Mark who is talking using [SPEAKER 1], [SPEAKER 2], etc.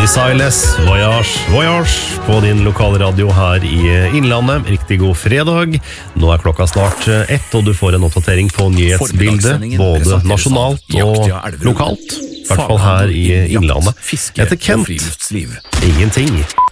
[SPEAKER 1] Billy Silas, Voyage, Voyage på din lokale radio her i Innlandet. Riktig god fredag. Nå klokka snart 1, og du får en oppdatering på nyhetsbildet, både nasjonalt og lokalt. I hvert fall her i Innlandet. Etter Kent, ingenting.